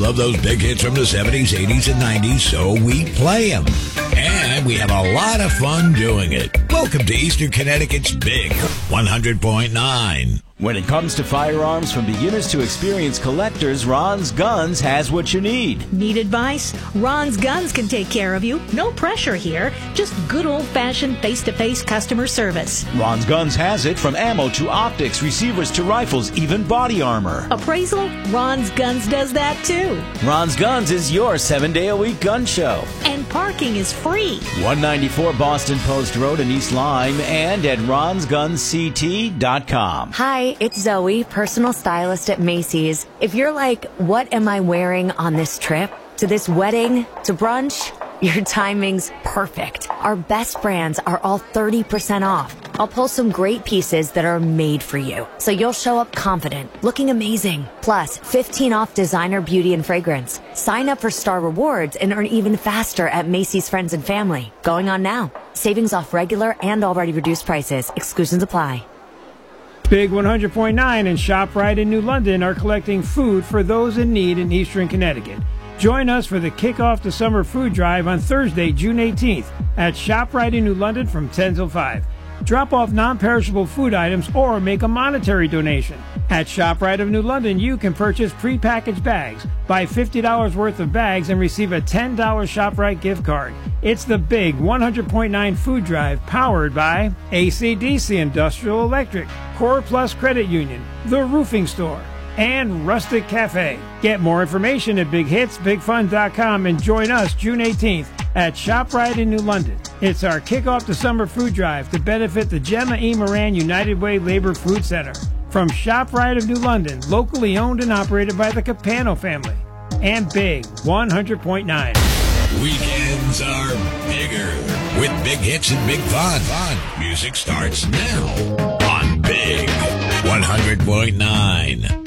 love those big hits from the 70s, 80s, and 90s, so we play them. And we have a lot of fun doing it. Welcome to Eastern Connecticut's Big 100.9. When it comes to firearms from beginners to experienced collectors, Ron's Guns has what you need. Need advice? Ron's Guns can take care of you. No pressure here. Just good old-fashioned face-to-face customer service. Ron's Guns has it, from ammo to optics, receivers to rifles, even body armor. Appraisal? Ron's Guns does that too. Ron's Guns is your 7-day-a-week gun show. And parking is free. 194 Boston Post Road in East Lyme and at ronsgunsct.com. Hi, it's Zoe, personal stylist at Macy's. If you're like, what am I wearing on this trip? To this wedding? To brunch? Your timing's perfect. Our best brands are all 30% off. I'll pull some great pieces that are made for you, so you'll show up confident, looking amazing. Plus, 15 off designer beauty and fragrance. Sign up for Star Rewards and earn even faster at Macy's Friends and Family. Going on now. Savings off regular and already reduced prices. Exclusions apply. Big 100.9 and ShopRite in New London are collecting food for those in need in Eastern Connecticut. Join us for the Kickoff the Summer Food Drive on Thursday, June 18th at ShopRite in New London from 10 till 5. Drop off non-perishable food items or make a monetary donation. At ShopRite of New London, you can purchase prepackaged bags. Buy $50 worth of bags and receive a $10 ShopRite gift card. It's the Big 100.9 Food Drive, powered by AC/DC Industrial Electric, Core Plus Credit Union, The Roofing Store, and Rustic Cafe. Get more information at BigHitsBigFun.com and join us June 18th at ShopRite in New London. It's our Kickoff the Summer Food Drive to benefit the Gemma E. Moran United Way Labor Food Center. From ShopRite of New London, locally owned and operated by the Capano family. And Big 100.9. Weekends are bigger with big hits and big fun. Music starts now on Big 100.9.